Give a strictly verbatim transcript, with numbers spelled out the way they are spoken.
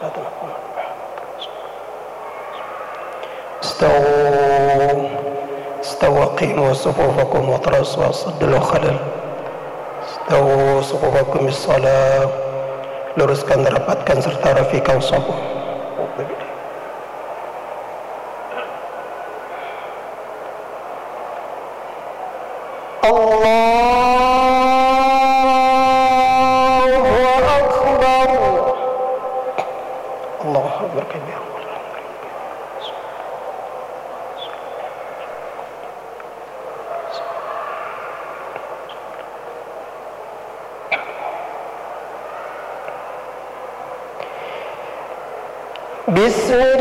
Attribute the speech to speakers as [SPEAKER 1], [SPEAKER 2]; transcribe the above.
[SPEAKER 1] استووا استووا قيموا صفوفكم وترصوا وصدوا الخلل. استووا صفوفكم الصلاة, luruskan, rapatkan serta rafikan saffu. Allahu Akbar. Allahu Akbar kabir. Bismillah.